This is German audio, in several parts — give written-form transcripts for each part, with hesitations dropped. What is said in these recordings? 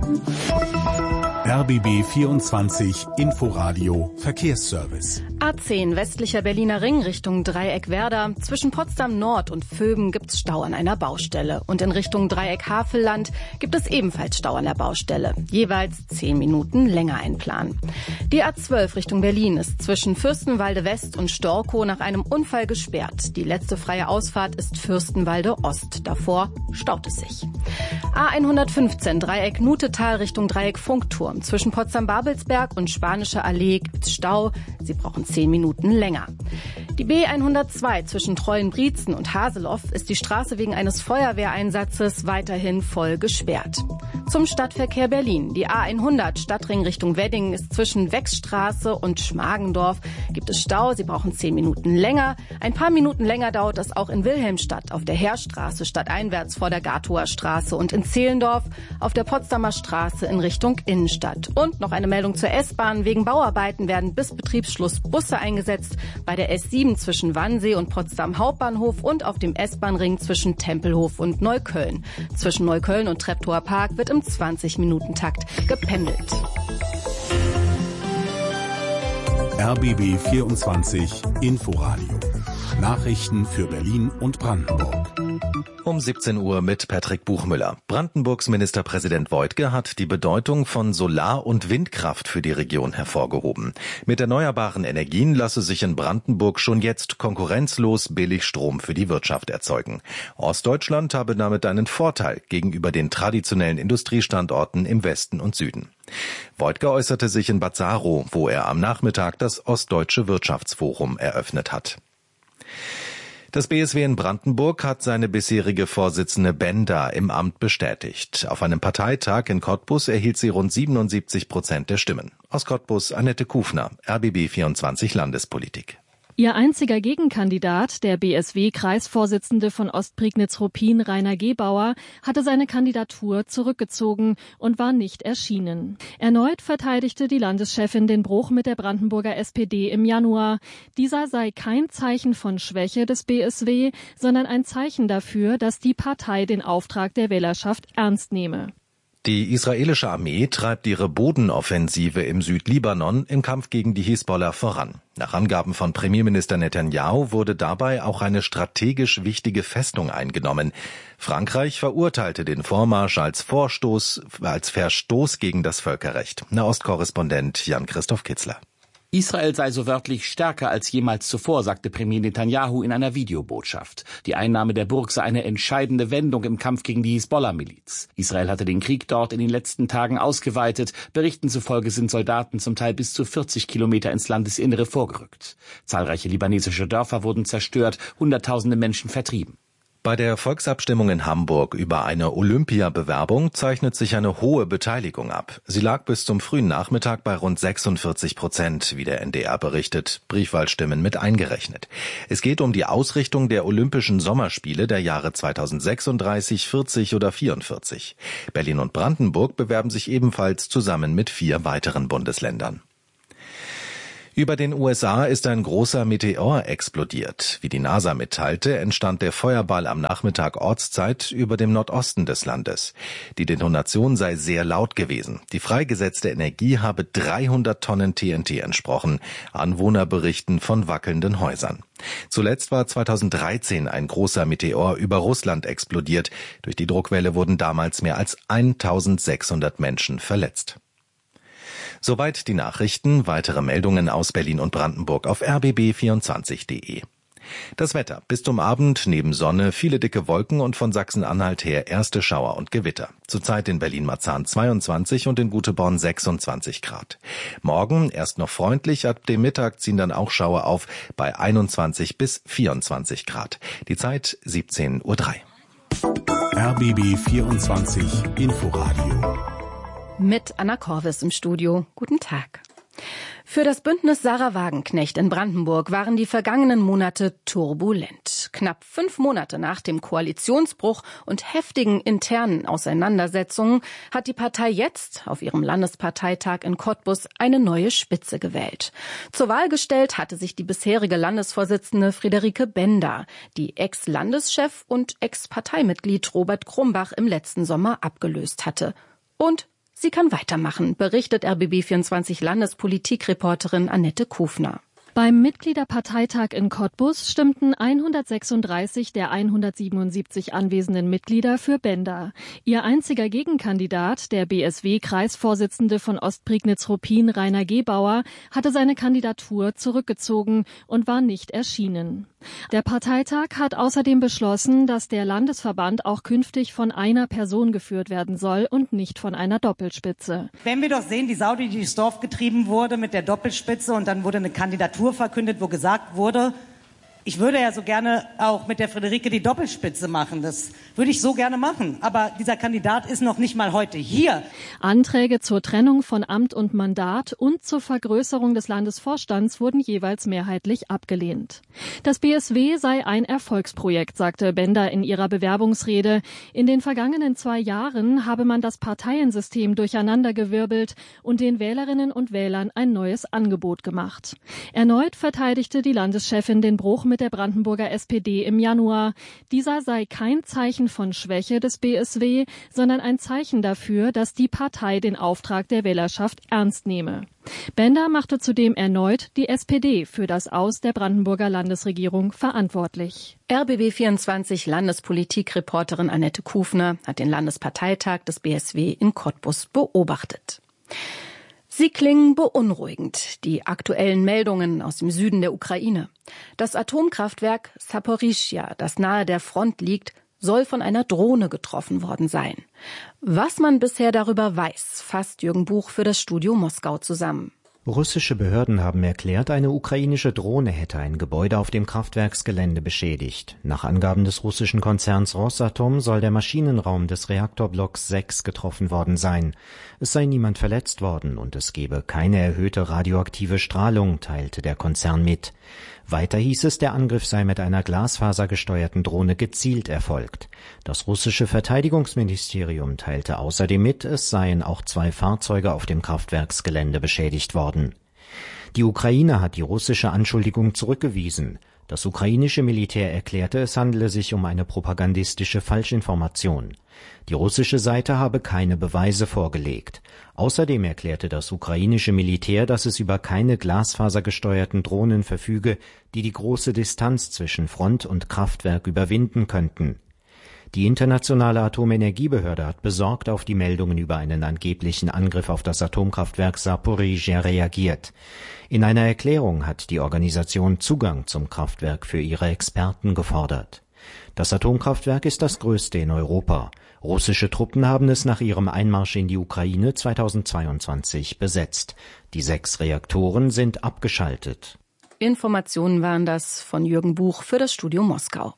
RBB 24 Inforadio Verkehrsservice. A10 westlicher Berliner Ring Richtung Dreieck Werder. Zwischen Potsdam Nord und Vöben gibt's Stau an einer Baustelle. Und in Richtung Dreieck Havelland gibt es ebenfalls Stau an der Baustelle. Jeweils 10 Minuten länger einplanen. Die A12 Richtung Berlin ist zwischen Fürstenwalde West und Storkow nach einem Unfall gesperrt. Die letzte freie Ausfahrt ist Fürstenwalde Ost. Davor staut es sich. A115 Dreieck Nutetal Richtung Dreieck Funkturm. Zwischen Potsdam-Babelsberg und Spanische Allee gibt's Stau. Sie brauchen 10 Minuten länger. Die B102 zwischen Treuenbrietzen und Haseloff ist die Straße wegen eines Feuerwehreinsatzes weiterhin voll gesperrt. Zum Stadtverkehr Berlin. Die A100 Stadtring Richtung Wedding ist zwischen Wechsstraße und Schmargendorf. Gibt es Stau, Sie brauchen 10 Minuten länger. Ein paar Minuten länger dauert es auch in Wilhelmstadt auf der Heerstraße stadteinwärts vor der Gatower Straße und in Zehlendorf auf der Potsdamer Straße in Richtung Innenstadt. Und noch eine Meldung zur S-Bahn. Wegen Bauarbeiten werden bis Betriebsschluss Busse eingesetzt bei der S7 zwischen Wannsee und Potsdam Hauptbahnhof und auf dem S-Bahn-Ring zwischen Tempelhof und Neukölln. Zwischen Neukölln und Treptower Park wird im 20-Minuten-Takt gependelt. RBB 24 Inforadio. Nachrichten für Berlin und Brandenburg. Um 17 Uhr mit Patrick Buchmüller. Brandenburgs Ministerpräsident Woidke hat die Bedeutung von Solar- und Windkraft für die Region hervorgehoben. Mit erneuerbaren Energien lasse sich in Brandenburg schon jetzt konkurrenzlos billig Strom für die Wirtschaft erzeugen. Ostdeutschland habe damit einen Vorteil gegenüber den traditionellen Industriestandorten im Westen und Süden. Woidke äußerte sich in Bad Saarow, wo er am Nachmittag das Ostdeutsche Wirtschaftsforum eröffnet hat. Das BSW in Brandenburg hat seine bisherige Vorsitzende Bender im Amt bestätigt. Auf einem Parteitag in Cottbus erhielt sie rund 77% der Stimmen. Aus Cottbus Annette Kufner, RBB 24 Landespolitik. Ihr einziger Gegenkandidat, der BSW-Kreisvorsitzende von Ostprignitz-Ruppin, Rainer Gebauer, hatte seine Kandidatur zurückgezogen und war nicht erschienen. Erneut verteidigte die Landeschefin den Bruch mit der Brandenburger SPD im Januar. Dieser sei kein Zeichen von Schwäche des BSW, sondern ein Zeichen dafür, dass die Partei den Auftrag der Wählerschaft ernst nehme. Die israelische Armee treibt ihre Bodenoffensive im Südlibanon im Kampf gegen die Hisbollah voran. Nach Angaben von Premierminister Netanyahu wurde dabei auch eine strategisch wichtige Festung eingenommen. Frankreich verurteilte den Vormarsch als Verstoß gegen das Völkerrecht. Nahostkorrespondent Jan-Christoph Kitzler. Israel sei so wörtlich stärker als jemals zuvor, sagte Premier Netanyahu in einer Videobotschaft. Die Einnahme der Burg sei eine entscheidende Wendung im Kampf gegen die Hisbollah-Miliz. Israel hatte den Krieg dort in den letzten Tagen ausgeweitet. Berichten zufolge sind Soldaten zum Teil bis zu 40 Kilometer ins Landesinnere vorgerückt. Zahlreiche libanesische Dörfer wurden zerstört, Hunderttausende Menschen vertrieben. Bei der Volksabstimmung in Hamburg über eine Olympiabewerbung zeichnet sich eine hohe Beteiligung ab. Sie lag bis zum frühen Nachmittag bei rund 46%, wie der NDR berichtet, Briefwahlstimmen mit eingerechnet. Es geht um die Ausrichtung der Olympischen Sommerspiele der Jahre 2036, 40 oder 44. Berlin und Brandenburg bewerben sich ebenfalls zusammen mit 4 weiteren Bundesländern. Über den USA ist ein großer Meteor explodiert. Wie die NASA mitteilte, entstand der Feuerball am Nachmittag Ortszeit über dem Nordosten des Landes. Die Detonation sei sehr laut gewesen. Die freigesetzte Energie habe 300 Tonnen TNT entsprochen. Anwohner berichten von wackelnden Häusern. Zuletzt war 2013 ein großer Meteor über Russland explodiert. Durch die Druckwelle wurden damals mehr als 1600 Menschen verletzt. Soweit die Nachrichten. Weitere Meldungen aus Berlin und Brandenburg auf rbb24.de. Das Wetter. Bis zum Abend neben Sonne viele dicke Wolken und von Sachsen-Anhalt her erste Schauer und Gewitter. Zurzeit in Berlin-Marzahn 22 und in Guteborn 26 Grad. Morgen erst noch freundlich, ab dem Mittag ziehen dann auch Schauer auf bei 21 bis 24 Grad. Die Zeit 17:03 Uhr. RBB 24 Inforadio. Mit Anna Korvis im Studio. Guten Tag. Für das Bündnis Sarah Wagenknecht in Brandenburg waren die vergangenen Monate turbulent. Knapp 5 Monate nach dem Koalitionsbruch und heftigen internen Auseinandersetzungen hat die Partei jetzt auf ihrem Landesparteitag in Cottbus eine neue Spitze gewählt. Zur Wahl gestellt hatte sich die bisherige Landesvorsitzende Friederike Bender, die Ex-Landeschef und Ex-Parteimitglied Robert Krumbach im letzten Sommer abgelöst hatte. Und Sie kann weitermachen, berichtet RBB24 Landespolitikreporterin Annette Kufner. Beim Mitgliederparteitag in Cottbus stimmten 136 der 177 anwesenden Mitglieder für Bender. Ihr einziger Gegenkandidat, der BSW-Kreisvorsitzende von Ostprignitz-Ruppin, Rainer Gebauer, hatte seine Kandidatur zurückgezogen und war nicht erschienen. Der Parteitag hat außerdem beschlossen, dass der Landesverband auch künftig von einer Person geführt werden soll und nicht von einer Doppelspitze. Wenn wir doch sehen, die Sau, die durchs Dorf getrieben wurde mit der Doppelspitze und dann wurde eine Kandidatur verkündet, wo gesagt wurde, ich würde ja so gerne auch mit der Friederike die Doppelspitze machen. Das würde ich so gerne machen. Aber dieser Kandidat ist noch nicht mal heute hier. Anträge zur Trennung von Amt und Mandat und zur Vergrößerung des Landesvorstands wurden jeweils mehrheitlich abgelehnt. Das BSW sei ein Erfolgsprojekt, sagte Bender in ihrer Bewerbungsrede. In den vergangenen 2 Jahren habe man das Parteiensystem durcheinandergewirbelt und den Wählerinnen und Wählern ein neues Angebot gemacht. Erneut verteidigte die Landeschefin den Bruch mit der Brandenburger SPD im Januar. Dieser sei kein Zeichen von Schwäche des BSW, sondern ein Zeichen dafür, dass die Partei den Auftrag der Wählerschaft ernst nehme. Bender machte zudem erneut die SPD für das Aus der Brandenburger Landesregierung verantwortlich. RBB24 Landespolitikreporterin Annette Kufner hat den Landesparteitag des BSW in Cottbus beobachtet. Sie klingen beunruhigend, die aktuellen Meldungen aus dem Süden der Ukraine. Das Atomkraftwerk Saporischschja, das nahe der Front liegt, soll von einer Drohne getroffen worden sein. Was man bisher darüber weiß, fasst Jürgen Buch für das Studio Moskau zusammen. Russische Behörden haben erklärt, eine ukrainische Drohne hätte ein Gebäude auf dem Kraftwerksgelände beschädigt. Nach Angaben des russischen Konzerns Rosatom soll der Maschinenraum des Reaktorblocks 6 getroffen worden sein. Es sei niemand verletzt worden und es gebe keine erhöhte radioaktive Strahlung, teilte der Konzern mit. Weiter hieß es, der Angriff sei mit einer glasfasergesteuerten Drohne gezielt erfolgt. Das russische Verteidigungsministerium teilte außerdem mit, es seien auch 2 Fahrzeuge auf dem Kraftwerksgelände beschädigt worden. Die Ukraine hat die russische Anschuldigung zurückgewiesen. Das ukrainische Militär erklärte, es handele sich um eine propagandistische Falschinformation. Die russische Seite habe keine Beweise vorgelegt. Außerdem erklärte das ukrainische Militär, dass es über keine glasfasergesteuerten Drohnen verfüge, die die große Distanz zwischen Front und Kraftwerk überwinden könnten. Die internationale Atomenergiebehörde hat besorgt auf die Meldungen über einen angeblichen Angriff auf das Atomkraftwerk Saporischschja reagiert. In einer Erklärung hat die Organisation Zugang zum Kraftwerk für ihre Experten gefordert. Das Atomkraftwerk ist das größte in Europa. Russische Truppen haben es nach ihrem Einmarsch in die Ukraine 2022 besetzt. Die 6 Reaktoren sind abgeschaltet. Informationen waren das von Jürgen Buch für das Studio Moskau.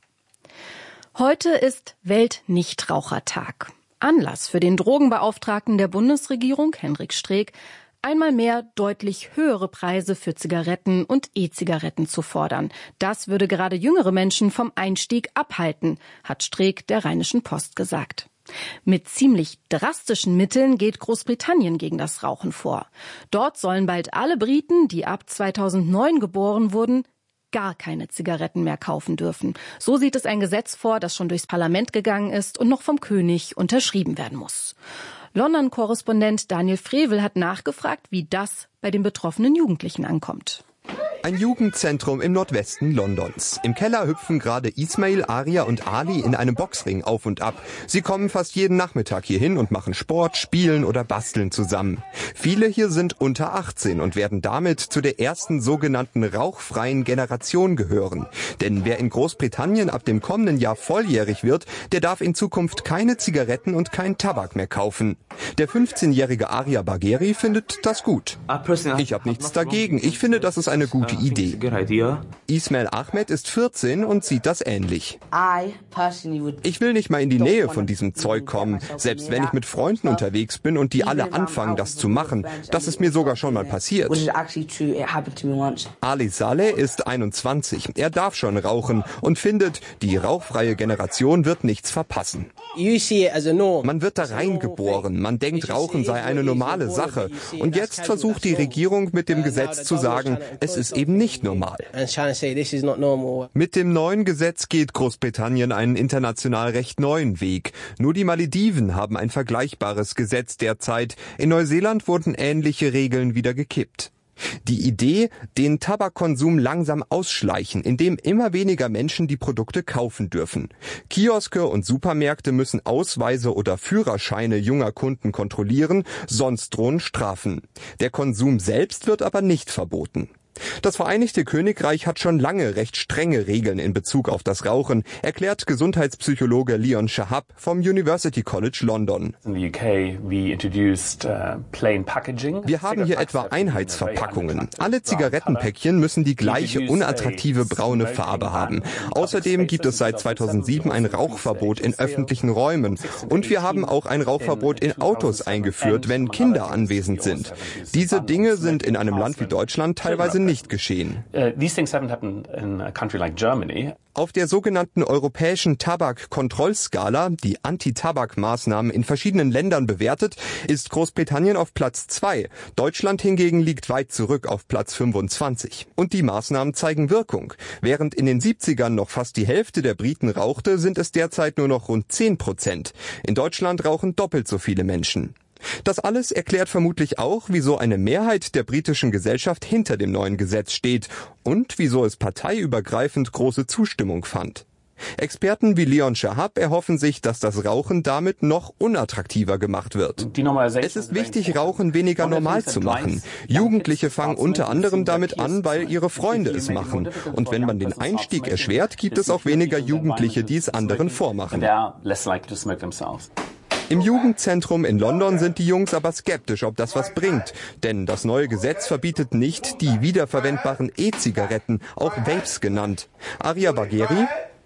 Heute ist Weltnichtrauchertag. Anlass für den Drogenbeauftragten der Bundesregierung, Hendrik Streeck, einmal mehr deutlich höhere Preise für Zigaretten und E-Zigaretten zu fordern. Das würde gerade jüngere Menschen vom Einstieg abhalten, hat Streeck der Rheinischen Post gesagt. Mit ziemlich drastischen Mitteln geht Großbritannien gegen das Rauchen vor. Dort sollen bald alle Briten, die ab 2009 geboren wurden, gar keine Zigaretten mehr kaufen dürfen. So sieht es ein Gesetz vor, das schon durchs Parlament gegangen ist und noch vom König unterschrieben werden muss. London-Korrespondent Daniel Frevel hat nachgefragt, wie das bei den betroffenen Jugendlichen ankommt. Ein Jugendzentrum im Nordwesten Londons. Im Keller hüpfen gerade Ismail, Aria und Ali in einem Boxring auf und ab. Sie kommen fast jeden Nachmittag hierhin und machen Sport, Spielen oder Basteln zusammen. Viele hier sind unter 18 und werden damit zu der ersten sogenannten rauchfreien Generation gehören. Denn wer in Großbritannien ab dem kommenden Jahr volljährig wird, der darf in Zukunft keine Zigaretten und kein Tabak mehr kaufen. Der 15-jährige Aria Bagheri findet das gut. Ich habe nichts dagegen. Ich finde, das ist eine gute Idee. Ismail Ahmed ist 14 und sieht das ähnlich. Ich will nicht mal in die Nähe von diesem Zeug kommen, selbst wenn ich mit Freunden unterwegs bin und die alle anfangen, das zu machen. Das ist mir sogar schon mal passiert. Ali Saleh ist 21. Er darf schon rauchen und findet, die rauchfreie Generation wird nichts verpassen. Man wird da reingeboren. Man denkt, Rauchen sei eine normale Sache. Und jetzt versucht die Regierung mit dem Gesetz zu sagen, es ist eben nicht normal. Mit dem neuen Gesetz geht Großbritannien einen international recht neuen Weg. Nur die Malediven haben ein vergleichbares Gesetz derzeit. In Neuseeland wurden ähnliche Regeln wieder gekippt. Die Idee, den Tabakkonsum langsam ausschleichen, indem immer weniger Menschen die Produkte kaufen dürfen. Kioske und Supermärkte müssen Ausweise oder Führerscheine junger Kunden kontrollieren, sonst drohen Strafen. Der Konsum selbst wird aber nicht verboten. Das Vereinigte Königreich hat schon lange recht strenge Regeln in Bezug auf das Rauchen, erklärt Gesundheitspsychologe Leon Shahab vom University College London. Wir haben hier etwa Einheitsverpackungen. Alle Zigarettenpäckchen müssen die gleiche unattraktive braune Farbe haben. Außerdem gibt es seit 2007 ein Rauchverbot in öffentlichen Räumen. Und wir haben auch ein Rauchverbot in Autos eingeführt, wenn Kinder anwesend sind. Diese Dinge sind in einem Land wie Deutschland teilweise nicht geschehen. Auf der sogenannten europäischen Tabakkontrollskala, die Anti-Tabak-Maßnahmen in verschiedenen Ländern bewertet, ist Großbritannien auf Platz 2. Deutschland hingegen liegt weit zurück auf Platz 25. Und die Maßnahmen zeigen Wirkung. Während in den 70ern noch fast die Hälfte der Briten rauchte, sind es derzeit nur noch rund 10%. In Deutschland rauchen doppelt so viele Menschen. Das alles erklärt vermutlich auch, wieso eine Mehrheit der britischen Gesellschaft hinter dem neuen Gesetz steht und wieso es parteiübergreifend große Zustimmung fand. Experten wie Leon Shahab erhoffen sich, dass das Rauchen damit noch unattraktiver gemacht wird. Es ist wichtig, Rauchen weniger normal zu machen. Jugendliche fangen unter anderem damit an, weil ihre Freunde es machen. Und wenn man den Einstieg erschwert, gibt es auch weniger Jugendliche, die es anderen vormachen. Im Jugendzentrum in London sind die Jungs aber skeptisch, ob das was bringt. Denn das neue Gesetz verbietet nicht die wiederverwendbaren E-Zigaretten, auch Vapes genannt. Arya Bagheri: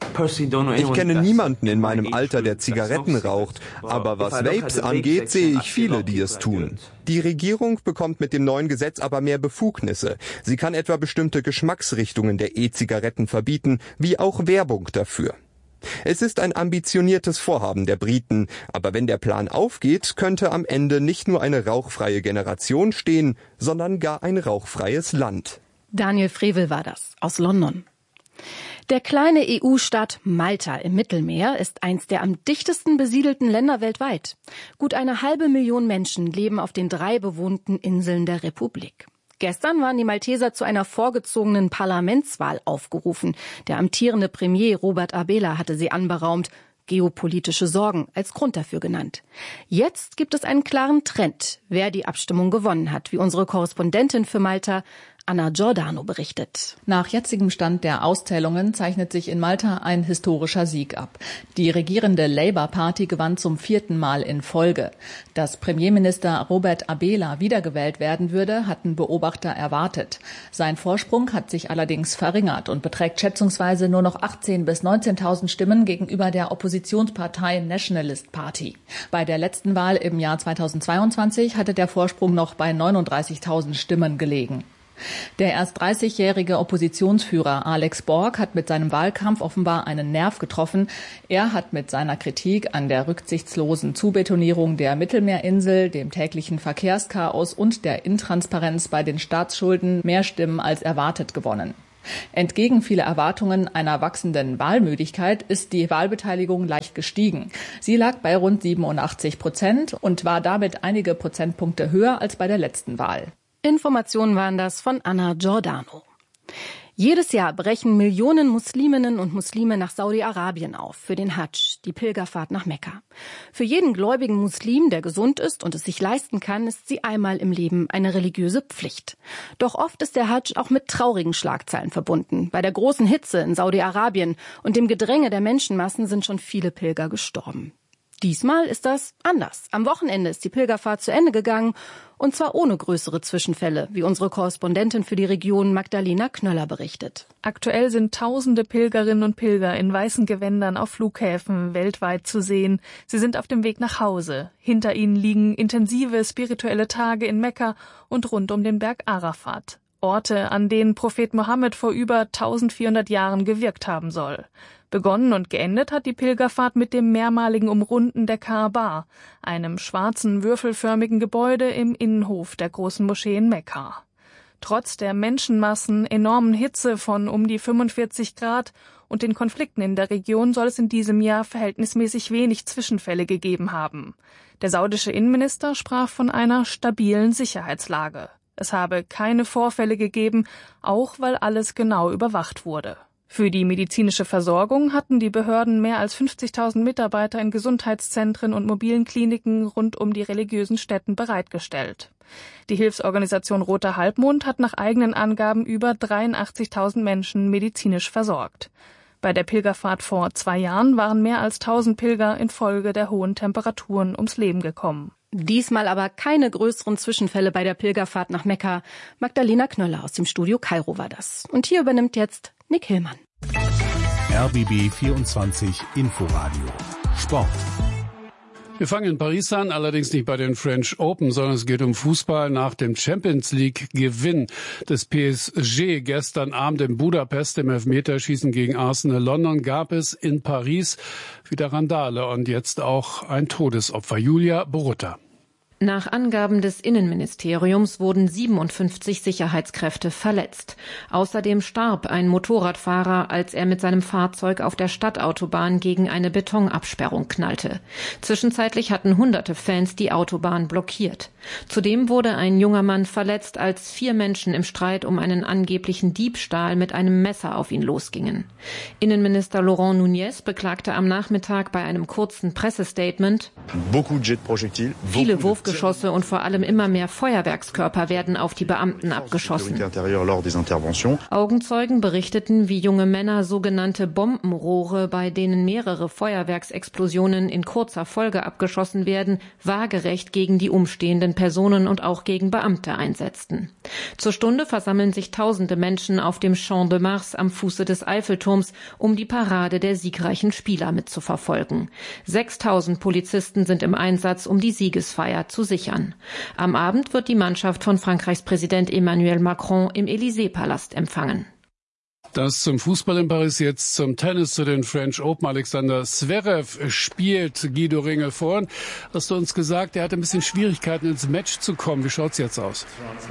Ich kenne niemanden in meinem Alter, der Zigaretten raucht. Aber was Vapes angeht, sehe ich viele, die es tun. Die Regierung bekommt mit dem neuen Gesetz aber mehr Befugnisse. Sie kann etwa bestimmte Geschmacksrichtungen der E-Zigaretten verbieten, wie auch Werbung dafür. Es ist ein ambitioniertes Vorhaben der Briten, aber wenn der Plan aufgeht, könnte am Ende nicht nur eine rauchfreie Generation stehen, sondern gar ein rauchfreies Land. Daniel Frevel war das aus London. Der kleine EU-Staat Malta im Mittelmeer ist eins der am dichtesten besiedelten Länder weltweit. Gut 500.000 Menschen leben auf den 3 bewohnten Inseln der Republik. Gestern waren die Malteser zu einer vorgezogenen Parlamentswahl aufgerufen. Der amtierende Premier Robert Abela hatte sie anberaumt. Geopolitische Sorgen als Grund dafür genannt. Jetzt gibt es einen klaren Trend, wer die Abstimmung gewonnen hat, wie unsere Korrespondentin für Malta Anna Giordano berichtet. Nach jetzigem Stand der Auszählungen zeichnet sich in Malta ein historischer Sieg ab. Die regierende Labour Party gewann zum 4. Mal in Folge. Dass Premierminister Robert Abela wiedergewählt werden würde, hatten Beobachter erwartet. Sein Vorsprung hat sich allerdings verringert und beträgt schätzungsweise nur noch 18.000 bis 19.000 Stimmen gegenüber der Oppositionspartei Nationalist Party. Bei der letzten Wahl im Jahr 2022 hatte der Vorsprung noch bei 39.000 Stimmen gelegen. Der erst 30-jährige Oppositionsführer Alex Borg hat mit seinem Wahlkampf offenbar einen Nerv getroffen. Er hat mit seiner Kritik an der rücksichtslosen Zubetonierung der Mittelmeerinsel, dem täglichen Verkehrschaos und der Intransparenz bei den Staatsschulden mehr Stimmen als erwartet gewonnen. Entgegen vieler Erwartungen einer wachsenden Wahlmüdigkeit ist die Wahlbeteiligung leicht gestiegen. Sie lag bei rund 87% und war damit einige Prozentpunkte höher als bei der letzten Wahl. Informationen waren das von Anna Giordano. Jedes Jahr brechen Millionen Musliminnen und Muslime nach Saudi-Arabien auf für den Hadsch, die Pilgerfahrt nach Mekka. Für jeden gläubigen Muslim, der gesund ist und es sich leisten kann, ist sie einmal im Leben eine religiöse Pflicht. Doch oft ist der Hadsch auch mit traurigen Schlagzeilen verbunden. Bei der großen Hitze in Saudi-Arabien und dem Gedränge der Menschenmassen sind schon viele Pilger gestorben. Diesmal ist das anders. Am Wochenende ist die Pilgerfahrt zu Ende gegangen, und zwar ohne größere Zwischenfälle, wie unsere Korrespondentin für die Region Magdalena Knöller berichtet. Aktuell sind tausende Pilgerinnen und Pilger in weißen Gewändern auf Flughäfen weltweit zu sehen. Sie sind auf dem Weg nach Hause. Hinter ihnen liegen intensive spirituelle Tage in Mekka und rund um den Berg Arafat. Orte, an denen Prophet Mohammed vor über 1400 Jahren gewirkt haben soll. Begonnen und geendet hat die Pilgerfahrt mit dem mehrmaligen Umrunden der Kaaba, einem schwarzen, würfelförmigen Gebäude im Innenhof der großen Moschee in Mekka. Trotz der Menschenmassen, enormen Hitze von um die 45 Grad und den Konflikten in der Region soll es in diesem Jahr verhältnismäßig wenig Zwischenfälle gegeben haben. Der saudische Innenminister sprach von einer stabilen Sicherheitslage. Es habe keine Vorfälle gegeben, auch weil alles genau überwacht wurde. Für die medizinische Versorgung hatten die Behörden mehr als 50.000 Mitarbeiter in Gesundheitszentren und mobilen Kliniken rund um die religiösen Stätten bereitgestellt. Die Hilfsorganisation Roter Halbmond hat nach eigenen Angaben über 83.000 Menschen medizinisch versorgt. Bei der Pilgerfahrt vor 2 Jahren waren mehr als 1.000 Pilger infolge der hohen Temperaturen ums Leben gekommen. Diesmal aber keine größeren Zwischenfälle bei der Pilgerfahrt nach Mekka. Magdalena Knöller aus dem Studio Kairo war das. Und hier übernimmt jetzt Nick Hillmann. RBB 24 Inforadio Sport. Wir fangen in Paris an, allerdings nicht bei den French Open, sondern es geht um Fußball nach dem Champions-League-Gewinn des PSG. Gestern Abend in Budapest im Elfmeterschießen gegen Arsenal London gab es in Paris wieder Randale und jetzt auch ein Todesopfer. Julia Borutta. Nach Angaben des Innenministeriums wurden 57 Sicherheitskräfte verletzt. Außerdem starb ein Motorradfahrer, als er mit seinem Fahrzeug auf der Stadtautobahn gegen eine Betonabsperrung knallte. Zwischenzeitlich hatten hunderte Fans die Autobahn blockiert. Zudem wurde ein junger Mann verletzt, als 4 Menschen im Streit um einen angeblichen Diebstahl mit einem Messer auf ihn losgingen. Innenminister Laurent Nunez beklagte am Nachmittag bei einem kurzen Pressestatement: Viele Wurfgeschosse und vor allem immer mehr Feuerwerkskörper werden auf die Beamten abgeschossen. Augenzeugen berichteten, wie junge Männer sogenannte Bombenrohre, bei denen mehrere Feuerwerksexplosionen in kurzer Folge abgeschossen werden, waagerecht gegen die umstehenden Personen und auch gegen Beamte einsetzten. Zur Stunde versammeln sich tausende Menschen auf dem Champ de Mars am Fuße des Eiffelturms, um die Parade der siegreichen Spieler mitzuverfolgen. 6.000 Polizisten sind im Einsatz, um die Siegesfeier zu sichern. Am Abend wird die Mannschaft von Frankreichs Präsident Emmanuel Macron im Élysée-Palast empfangen. Das zum Fußball in Paris, jetzt zum Tennis, zu den French Open. Alexander Zverev spielt Guido Ringel vor. Hast du uns gesagt, er hatte ein bisschen Schwierigkeiten ins Match zu kommen. Wie schaut's jetzt aus?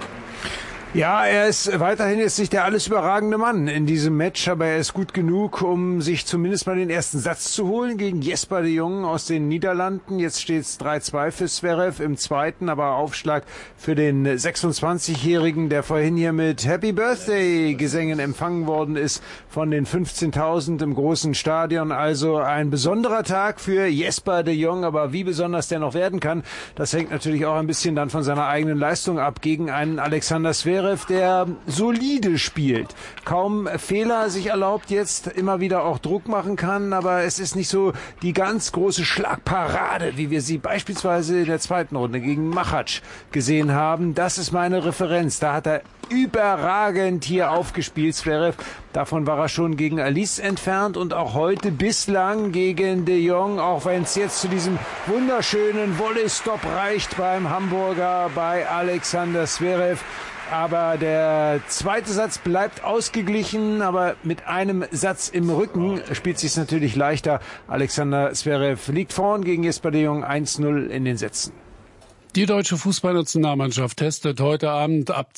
Ja, er ist weiterhin jetzt nicht der alles überragende Mann in diesem Match, aber er ist gut genug, um sich zumindest mal den ersten Satz zu holen gegen Jesper de Jong aus den Niederlanden. Jetzt steht's 3-2 für Zverev im zweiten, aber Aufschlag für den 26-Jährigen, der vorhin hier mit Happy Birthday Gesängen empfangen worden ist von den 15.000 im großen Stadion. Also ein besonderer Tag für Jesper de Jong, aber wie besonders der noch werden kann, das hängt natürlich auch ein bisschen dann von seiner eigenen Leistung ab gegen einen Alexander Zverev, der solide spielt, kaum Fehler sich erlaubt, jetzt immer wieder auch Druck machen kann, aber es ist nicht so die ganz große Schlagparade, wie wir sie beispielsweise in der zweiten Runde gegen Machac gesehen haben. Das ist meine Referenz. Da hat er überragend hier aufgespielt, Zverev. Davon war er schon gegen Alice entfernt und auch heute bislang gegen de Jong, auch wenn es jetzt zu diesem wunderschönen Volley-Stop reicht beim Hamburger, bei Alexander Zverev. Aber der zweite Satz bleibt ausgeglichen, aber mit einem Satz im Rücken spielt sich natürlich leichter. Alexander Zverev liegt vorn gegen Jesper de Jong 1-0 in den Sätzen. Die deutsche Fußballnationalmannschaft testet heute Abend ab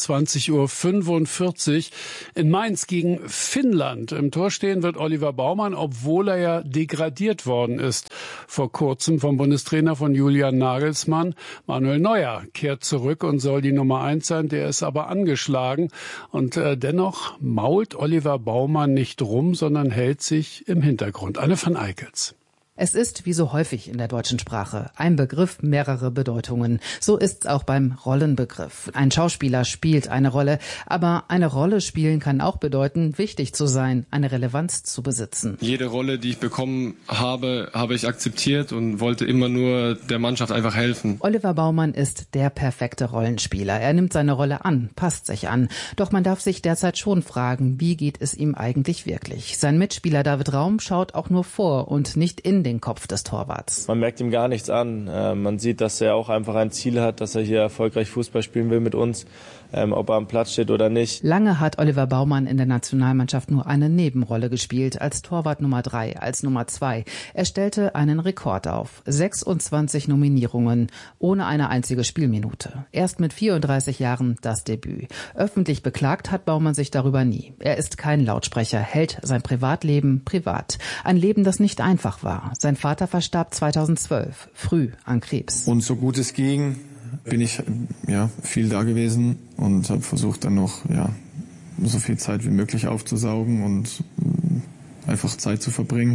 20:45 Uhr in Mainz gegen Finnland. Im Tor stehen wird Oliver Baumann, obwohl er ja degradiert worden ist. Vor kurzem vom Bundestrainer von Julian Nagelsmann. Manuel Neuer kehrt zurück und soll die Nummer 1 sein. Der ist aber angeschlagen. Und dennoch mault Oliver Baumann nicht rum, sondern hält sich im Hintergrund. Anne van Eickels. Es ist, wie so häufig in der deutschen Sprache, ein Begriff, mehrere Bedeutungen. So ist's auch beim Rollenbegriff. Ein Schauspieler spielt eine Rolle, aber eine Rolle spielen kann auch bedeuten, wichtig zu sein, eine Relevanz zu besitzen. Jede Rolle, die ich bekommen habe, habe ich akzeptiert und wollte immer nur der Mannschaft einfach helfen. Oliver Baumann ist der perfekte Rollenspieler. Er nimmt seine Rolle an, passt sich an. Doch man darf sich derzeit schon fragen, wie geht es ihm eigentlich wirklich? Sein Mitspieler David Raum schaut auch nur vor und nicht in in den Kopf des Torwarts. Man merkt ihm gar nichts an. Man sieht, dass er auch einfach ein Ziel hat, dass er hier erfolgreich Fußball spielen will mit uns, ob er am Platz steht oder nicht. Lange hat Oliver Baumann in der Nationalmannschaft nur eine Nebenrolle gespielt, als Torwart Nummer 3, als Nummer 2. Er stellte einen Rekord auf. 26 Nominierungen, ohne eine einzige Spielminute. Erst mit 34 Jahren das Debüt. Öffentlich beklagt hat Baumann sich darüber nie. Er ist kein Lautsprecher, hält sein Privatleben privat. Ein Leben, das nicht einfach war. Sein Vater verstarb 2012, früh an Krebs. Und so gut es ging, bin ich viel da gewesen und habe versucht dann noch so viel Zeit wie möglich aufzusaugen und einfach Zeit zu verbringen,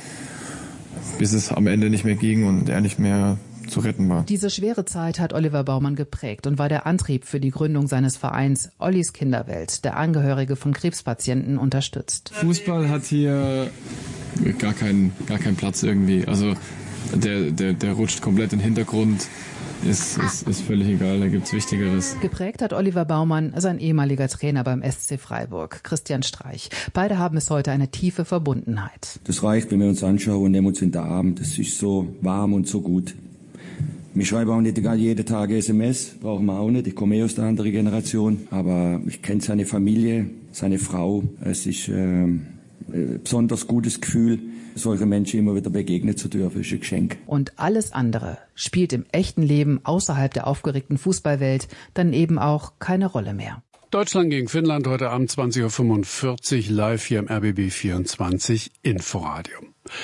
bis es am Ende nicht mehr ging und er nicht mehr zu retten war. Diese schwere Zeit hat Oliver Baumann geprägt und war der Antrieb für die Gründung seines Vereins Ollis Kinderwelt, der Angehörige von Krebspatienten unterstützt. Fußball hat hier gar keinen Platz irgendwie. Also der rutscht komplett in den Hintergrund. Ist völlig egal, da gibt's Wichtigeres. Geprägt hat Oliver Baumann sein ehemaliger Trainer beim SC Freiburg, Christian Streich. Beide haben bis heute eine tiefe Verbundenheit. Das reicht, wenn wir uns anschauen und nehmen uns in den Arm. Das ist so warm und so gut. Wir schreiben auch nicht jeden Tag SMS, brauchen wir auch nicht. Ich komme aus der anderen Generation, aber ich kenne seine Familie, seine Frau. Es ist ein besonders gutes Gefühl, solche Menschen immer wieder begegnen zu dürfen, ist ein Geschenk. Und alles andere spielt im echten Leben außerhalb der aufgeregten Fußballwelt dann eben auch keine Rolle mehr. Deutschland gegen Finnland heute Abend 20:45 Uhr live hier im RBB 24 Inforadio.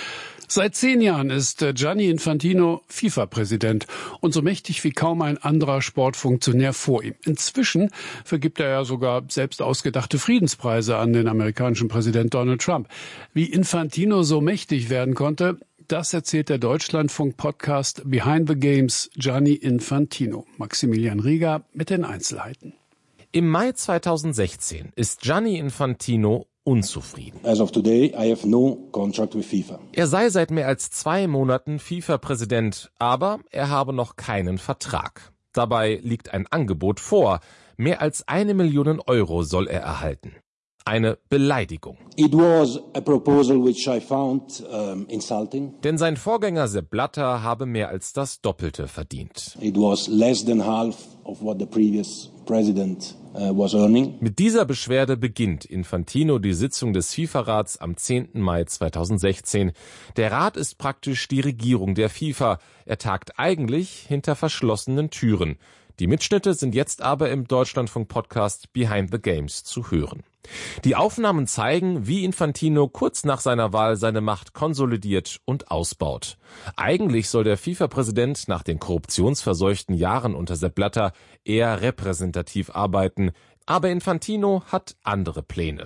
Seit 10 Jahren ist Gianni Infantino FIFA-Präsident und so mächtig wie kaum ein anderer Sportfunktionär vor ihm. Inzwischen vergibt er ja sogar selbst ausgedachte Friedenspreise an den amerikanischen Präsident Donald Trump. Wie Infantino so mächtig werden konnte, das erzählt der Deutschlandfunk-Podcast Behind the Games Gianni Infantino. Maximilian Rieger mit den Einzelheiten. Im Mai 2016 ist Gianni Infantino unzufrieden. As of today, I have no contract with FIFA. Er sei seit mehr als 2 Monaten FIFA-Präsident, aber er habe noch keinen Vertrag. Dabei liegt ein Angebot vor. Mehr als 1 Million Euro soll er erhalten. Eine Beleidigung. It was a proposal which I found insulting. Denn sein Vorgänger Sepp Blatter habe mehr als das Doppelte verdient. It was less than half of what the previous president was earning. Mit dieser Beschwerde beginnt Infantino die Sitzung des FIFA-Rats am 10. Mai 2016. Der Rat ist praktisch die Regierung der FIFA. Er tagt eigentlich hinter verschlossenen Türen. Die Mitschnitte sind jetzt aber im Deutschlandfunk-Podcast Behind the Games zu hören. Die Aufnahmen zeigen, wie Infantino kurz nach seiner Wahl seine Macht konsolidiert und ausbaut. Eigentlich soll der FIFA-Präsident nach den korruptionsverseuchten Jahren unter Sepp Blatter eher repräsentativ arbeiten. Aber Infantino hat andere Pläne.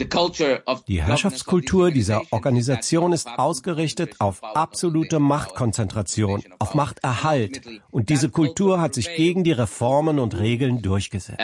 Die Herrschaftskultur dieser Organisation ist ausgerichtet auf absolute Machtkonzentration, auf Machterhalt. Und diese Kultur hat sich gegen die Reformen und Regeln durchgesetzt.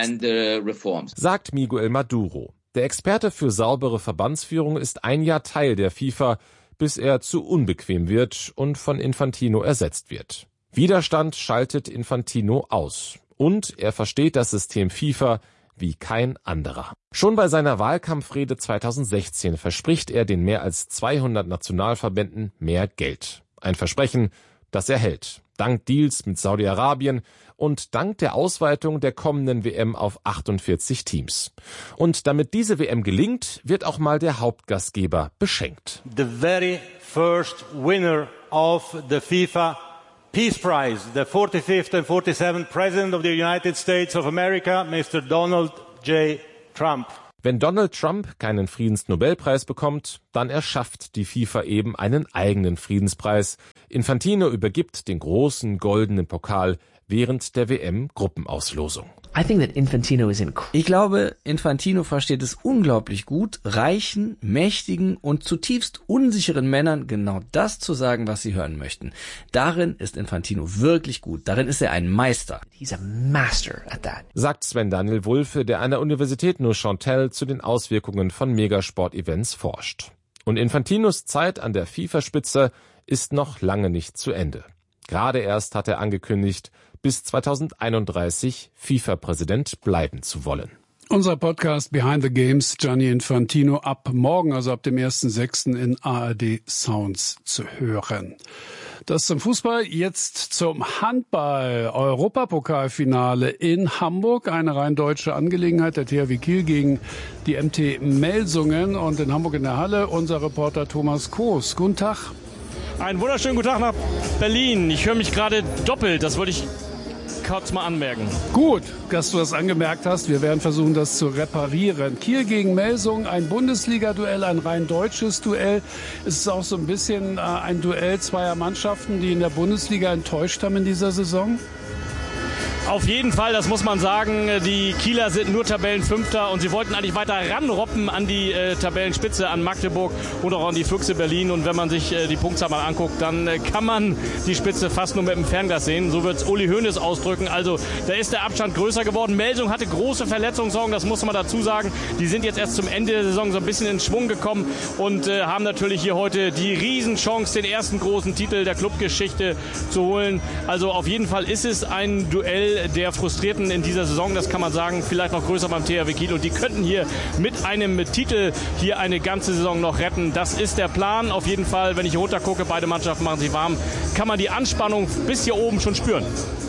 Sagt Miguel Maduro. Der Experte für saubere Verbandsführung ist ein Jahr Teil der FIFA, bis er zu unbequem wird und von Infantino ersetzt wird. Widerstand schaltet Infantino aus. Und er versteht das System FIFA wie kein anderer. Schon bei seiner Wahlkampfrede 2016 verspricht er den mehr als 200 Nationalverbänden mehr Geld. Ein Versprechen, das er hält. Dank Deals mit Saudi-Arabien und dank der Ausweitung der kommenden WM auf 48 Teams. Und damit diese WM gelingt, wird auch mal der Hauptgastgeber beschenkt. The very first winner of the FIFA Peace Prize, the 45th and 47th President of the United States of America, Mr. Donald J. Trump. Wenn Donald Trump keinen Friedensnobelpreis bekommt, dann erschafft die FIFA eben einen eigenen Friedenspreis. Infantino übergibt den großen goldenen Pokal während der WM-Gruppenauslosung. Ich glaube, Infantino versteht es unglaublich gut, reichen, mächtigen und zutiefst unsicheren Männern genau das zu sagen, was sie hören möchten. Darin ist Infantino wirklich gut. Darin ist er ein Meister. He's a master at that. Sagt Sven Daniel Wulfe, der an der Universität Neuchâtel zu den Auswirkungen von Megasport-Events forscht. Und Infantinos Zeit an der FIFA-Spitze ist noch lange nicht zu Ende. Gerade erst hat er angekündigt, bis 2031 FIFA-Präsident bleiben zu wollen. Unser Podcast Behind the Games, Gianni Infantino, ab morgen, also ab dem 1.6. in ARD Sounds zu hören. Das zum Fußball, jetzt zum Handball. Europapokalfinale in Hamburg, eine rein deutsche Angelegenheit. Der THW Kiel gegen die MT Melsungen und in Hamburg in der Halle unser Reporter Thomas Koos. Guten Tag. Einen wunderschönen guten Tag nach Berlin. Ich höre mich gerade doppelt, das wollte ich kurz mal anmerken. Gut, dass du das angemerkt hast. Wir werden versuchen, das zu reparieren. Kiel gegen Melsungen, ein Bundesliga-Duell, ein rein deutsches Duell. Es ist auch so ein bisschen ein Duell zweier Mannschaften, die in der Bundesliga enttäuscht haben in dieser Saison. Auf jeden Fall, das muss man sagen. Die Kieler sind nur Tabellenfünfter und sie wollten eigentlich weiter ranroppen an die Tabellenspitze, an Magdeburg und auch an die Füchse Berlin. Und wenn man sich die Punktzahl mal anguckt, dann kann man die Spitze fast nur mit dem Fernglas sehen. So wird es Uli Hoeneß ausdrücken. Also da ist der Abstand größer geworden. Melsung hatte große Verletzungssorgen, das muss man dazu sagen. Die sind jetzt erst zum Ende der Saison so ein bisschen in Schwung gekommen und haben natürlich hier heute die Riesenchance, den ersten großen Titel der Clubgeschichte zu holen. Also auf jeden Fall ist es ein Duell der Frustrierten in dieser Saison, das kann man sagen, vielleicht noch größer beim THW Kiel und die könnten hier mit einem Titel hier eine ganze Saison noch retten. Das ist der Plan. Auf jeden Fall, wenn ich hier runter gucke, beide Mannschaften machen sich warm, kann man die Anspannung bis hier oben schon spüren.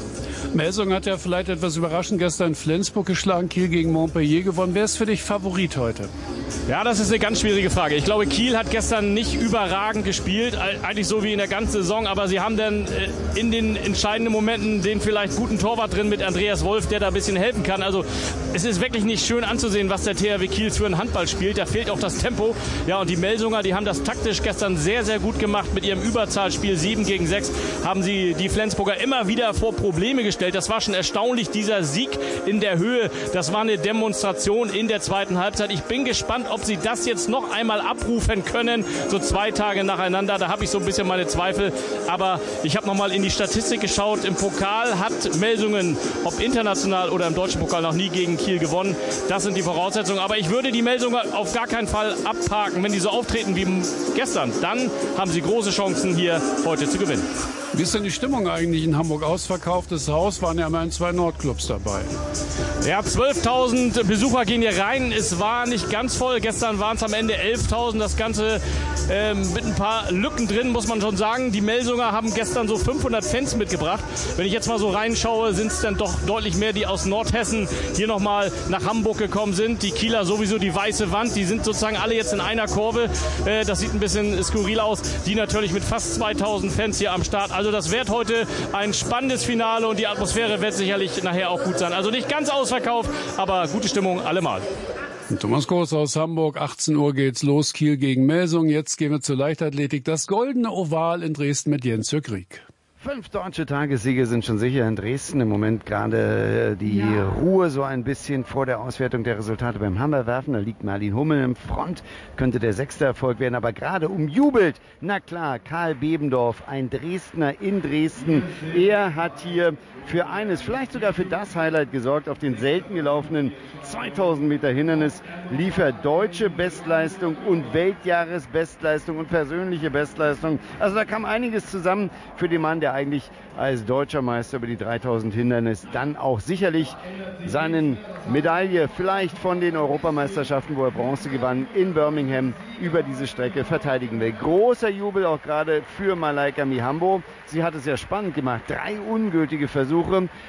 Melsung hat ja vielleicht etwas überraschend gestern Flensburg geschlagen, Kiel gegen Montpellier gewonnen. Wer ist für dich Favorit heute? Ja, das ist eine ganz schwierige Frage. Ich glaube, Kiel hat gestern nicht überragend gespielt, eigentlich so wie in der ganzen Saison, aber sie haben dann in den entscheidenden Momenten den vielleicht guten Torwart drin mit Andreas Wolf, der da ein bisschen helfen kann. Also es ist wirklich nicht schön anzusehen, was der THW Kiel für einen Handball spielt. Da fehlt auch das Tempo. Ja, und die Melsunger, die haben das taktisch gestern sehr, sehr gut gemacht. Mit ihrem Überzahlspiel 7 gegen 6 haben sie die Flensburger immer wieder vor Probleme gestellt. Das war schon erstaunlich, dieser Sieg in der Höhe. Das war eine Demonstration in der zweiten Halbzeit. Ich bin gespannt, ob sie das jetzt noch einmal abrufen können, so 2 Tage nacheinander. Da habe ich so ein bisschen meine Zweifel. Aber ich habe nochmal in die Statistik geschaut. Im Pokal hat Melsungen, ob international oder im deutschen Pokal, noch nie gegen Kiel gewonnen. Das sind die Voraussetzungen. Aber ich würde die Melsunger auf gar keinen Fall abhaken. Wenn die so auftreten wie gestern, dann haben sie große Chancen, hier heute zu gewinnen. Wie ist denn die Stimmung eigentlich in Hamburg? Ausverkauftes Haus, waren ja immerhin 2 Nordclubs dabei. Ja, 12.000 Besucher gehen hier rein. Es war nicht ganz voll. Gestern waren es am Ende 11.000. Das Ganze mit ein paar Lücken drin, muss man schon sagen. Die Melsunger haben gestern so 500 Fans mitgebracht. Wenn ich jetzt mal so reinschaue, sind es dann doch deutlich mehr, die aus Nordhessen hier nochmal nach Hamburg gekommen sind. Die Kieler sowieso die weiße Wand. Die sind sozusagen alle jetzt in einer Kurve. Das sieht ein bisschen skurril aus. Die natürlich mit fast 2.000 Fans hier am Start. Also das wird heute ein spannendes Finale und die Atmosphäre wird sicherlich nachher auch gut sein. Also nicht ganz ausverkauft, aber gute Stimmung allemal. Thomas Koos aus Hamburg, 18 Uhr geht's los, Kiel gegen Melsung. Jetzt gehen wir zur Leichtathletik. Das goldene Oval in Dresden mit Jens Jürg. 5 deutsche Tagessiege sind schon sicher in Dresden. Im Moment gerade die Ruhe so ein bisschen vor der Auswertung der Resultate beim Hammerwerfen. Da liegt Marlin Hummel im Front, könnte der 6. Erfolg werden, aber gerade umjubelt. Na klar, Karl Bebendorf, ein Dresdner in Dresden. Er hat hier für eines, vielleicht sogar für das Highlight gesorgt. Auf den selten gelaufenen 2000 Meter Hindernis liefert deutsche Bestleistung und Weltjahresbestleistung und persönliche Bestleistung. Also da kam einiges zusammen für den Mann, der eigentlich als deutscher Meister über die 3000 Hindernis dann auch sicherlich seinen Medaille vielleicht von den Europameisterschaften, wo er Bronze gewann, in Birmingham über diese Strecke verteidigen will. Großer Jubel auch gerade für Malaika Mihambo. Sie hat es ja spannend gemacht. 3 ungültige Versuche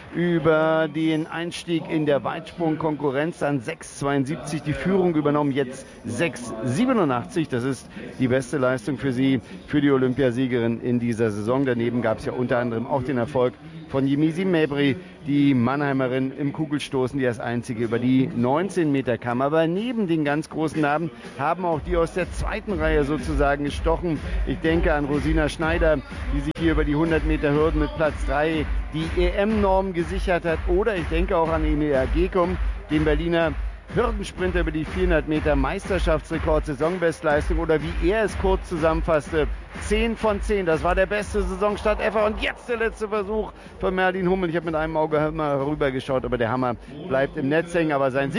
über den Einstieg in der Weitsprung-Konkurrenz. Dann 6,72 die Führung übernommen, jetzt 6,87. Das ist die beste Leistung für sie, für die Olympiasiegerin in dieser Saison. Daneben gab es ja unter anderem auch den Erfolg von Yemisi Mabry, die Mannheimerin im Kugelstoßen, die als einzige über die 19 Meter kam. Aber neben den ganz großen Namen haben auch die aus der zweiten Reihe sozusagen gestochen. Ich denke an Rosina Schneider, die sich hier über die 100 Meter Hürden mit Platz 3 die EM-Norm gesichert hat. Oder ich denke auch an Emilia Gekum, den Berliner Hürdensprinter über die 400 Meter, Meisterschaftsrekord, Saisonbestleistung oder wie er es kurz zusammenfasste, 10 von 10. Das war der beste Saisonstart ever. Und jetzt der letzte Versuch von Marlin Hummel. Ich habe mit einem Auge mal rübergeschaut, aber der Hammer bleibt im Netz hängen. Aber sein Sieg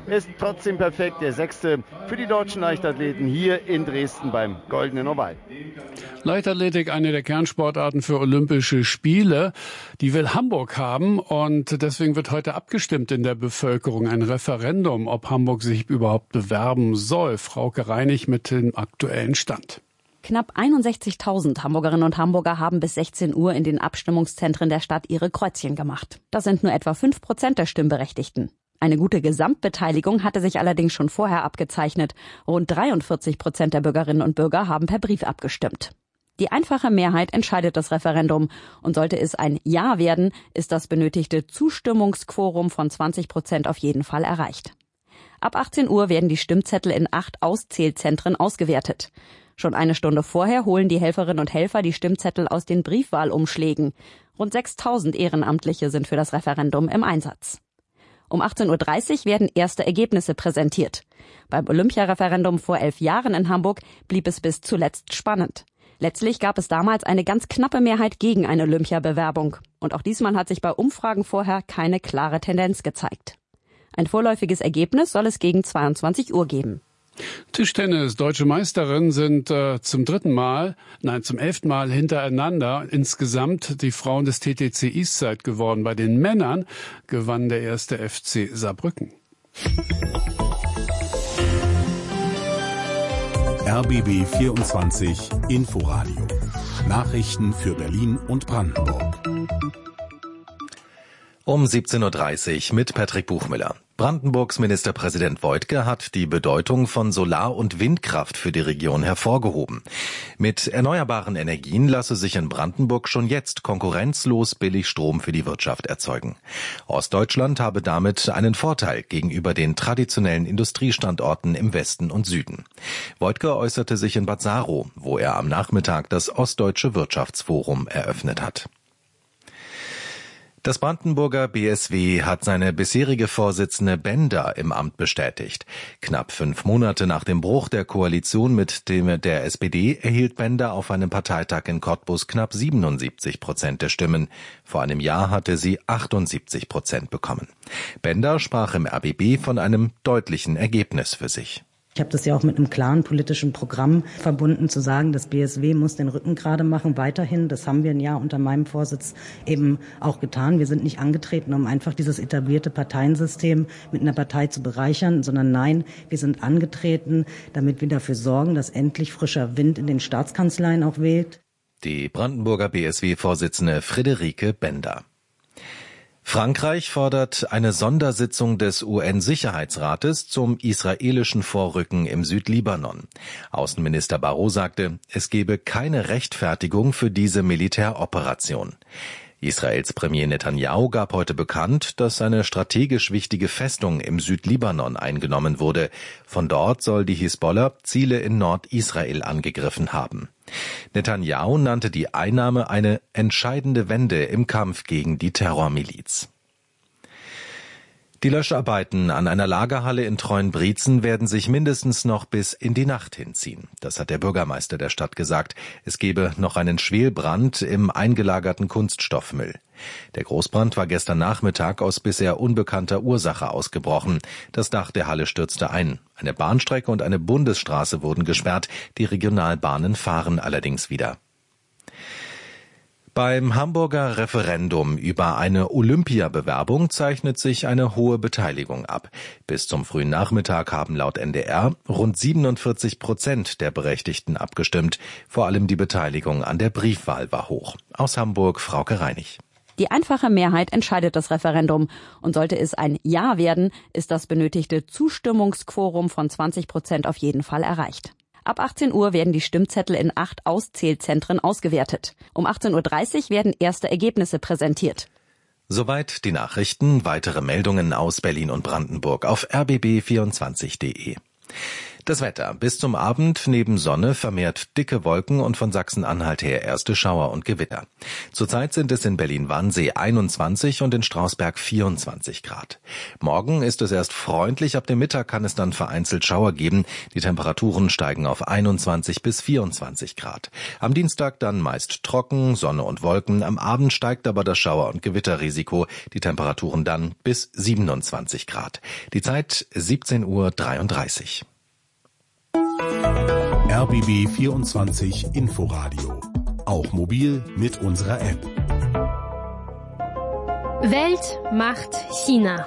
ist trotzdem perfekt. Der 6. für die deutschen Leichtathleten hier in Dresden beim Goldenen Oval. Leichtathletik, eine der Kernsportarten für Olympische Spiele, die will Hamburg haben und deswegen wird heute abgestimmt in der Bevölkerung. Ein Referendum, ob Hamburg sich überhaupt bewerben soll. Frauke Reinig mit dem aktuellen Stand. Knapp 61.000 Hamburgerinnen und Hamburger haben bis 16 Uhr in den Abstimmungszentren der Stadt ihre Kreuzchen gemacht. Das sind nur etwa 5% der Stimmberechtigten. Eine gute Gesamtbeteiligung hatte sich allerdings schon vorher abgezeichnet. Rund 43% der Bürgerinnen und Bürger haben per Brief abgestimmt. Die einfache Mehrheit entscheidet das Referendum. Und sollte es ein Ja werden, ist das benötigte Zustimmungsquorum von 20% auf jeden Fall erreicht. Ab 18 Uhr werden die Stimmzettel in 8 Auszählzentren ausgewertet. Schon eine Stunde vorher holen die Helferinnen und Helfer die Stimmzettel aus den Briefwahlumschlägen. Rund 6.000 Ehrenamtliche sind für das Referendum im Einsatz. Um 18.30 Uhr werden erste Ergebnisse präsentiert. Beim Olympiareferendum vor 11 Jahren in Hamburg blieb es bis zuletzt spannend. Letztlich gab es damals eine ganz knappe Mehrheit gegen eine Olympiabewerbung. Und auch diesmal hat sich bei Umfragen vorher keine klare Tendenz gezeigt. Ein vorläufiges Ergebnis soll es gegen 22 Uhr geben. Tischtennis. Deutsche Meisterinnen sind zum 11. Mal hintereinander insgesamt die Frauen des TTC Eastside geworden. Bei den Männern gewann der 1. FC Saarbrücken. RBB 24 Inforadio. Nachrichten für Berlin und Brandenburg. Um 17.30 Uhr mit Patrick Buchmüller. Brandenburgs Ministerpräsident Woidke hat die Bedeutung von Solar- und Windkraft für die Region hervorgehoben. Mit erneuerbaren Energien lasse sich in Brandenburg schon jetzt konkurrenzlos billig Strom für die Wirtschaft erzeugen. Ostdeutschland habe damit einen Vorteil gegenüber den traditionellen Industriestandorten im Westen und Süden. Woidke äußerte sich in Bad Saarow, wo er am Nachmittag das Ostdeutsche Wirtschaftsforum eröffnet hat. Das Brandenburger BSW hat seine bisherige Vorsitzende Bender im Amt bestätigt. Knapp 5 Monate nach dem Bruch der Koalition mit der SPD erhielt Bender auf einem Parteitag in Cottbus knapp 77% der Stimmen. Vor einem Jahr hatte sie 78% bekommen. Bender sprach im RBB von einem deutlichen Ergebnis für sich. Ich habe das ja auch mit einem klaren politischen Programm verbunden, zu sagen, das BSW muss den Rücken gerade machen, weiterhin. Das haben wir ein Jahr unter meinem Vorsitz eben auch getan. Wir sind nicht angetreten, um einfach dieses etablierte Parteiensystem mit einer Partei zu bereichern, sondern nein, wir sind angetreten, damit wir dafür sorgen, dass endlich frischer Wind in den Staatskanzleien auch weht. Die Brandenburger BSW-Vorsitzende Friederike Bender. Frankreich fordert eine Sondersitzung des UN-Sicherheitsrates zum israelischen Vorrücken im Südlibanon. Außenminister Barrot sagte, es gebe keine Rechtfertigung für diese Militäroperation. Israels Premier Netanyahu gab heute bekannt, dass eine strategisch wichtige Festung im Südlibanon eingenommen wurde. Von dort soll die Hisbollah Ziele in Nordisrael angegriffen haben. Netanyahu nannte die Einnahme eine entscheidende Wende im Kampf gegen die Terrormiliz. Die Löscharbeiten an einer Lagerhalle in Treuenbrietzen werden sich mindestens noch bis in die Nacht hinziehen. Das hat der Bürgermeister der Stadt gesagt. Es gebe noch einen Schwelbrand im eingelagerten Kunststoffmüll. Der Großbrand war gestern Nachmittag aus bisher unbekannter Ursache ausgebrochen. Das Dach der Halle stürzte ein. Eine Bahnstrecke und eine Bundesstraße wurden gesperrt. Die Regionalbahnen fahren allerdings wieder. Beim Hamburger Referendum über eine Olympiabewerbung zeichnet sich eine hohe Beteiligung ab. Bis zum frühen Nachmittag haben laut NDR rund 47% der Berechtigten abgestimmt. Vor allem die Beteiligung an der Briefwahl war hoch. Aus Hamburg, Frauke Reinig. Die einfache Mehrheit entscheidet das Referendum. Und sollte es ein Ja werden, ist das benötigte Zustimmungsquorum von 20% auf jeden Fall erreicht. Ab 18 Uhr werden die Stimmzettel in 8 Auszählzentren ausgewertet. Um 18.30 Uhr werden erste Ergebnisse präsentiert. Soweit die Nachrichten. Weitere Meldungen aus Berlin und Brandenburg auf rbb24.de. Das Wetter. Bis zum Abend neben Sonne vermehrt dicke Wolken und von Sachsen-Anhalt her erste Schauer und Gewitter. Zurzeit sind es in Berlin-Wannsee 21 und in Strausberg 24 Grad. Morgen ist es erst freundlich, ab dem Mittag kann es dann vereinzelt Schauer geben. Die Temperaturen steigen auf 21 bis 24 Grad. Am Dienstag dann meist trocken, Sonne und Wolken. Am Abend steigt aber das Schauer- und Gewitterrisiko. Die Temperaturen dann bis 27 Grad. Die Zeit 17:33 Uhr. RBB 24 Inforadio. Auch mobil mit unserer App. Weltmacht China.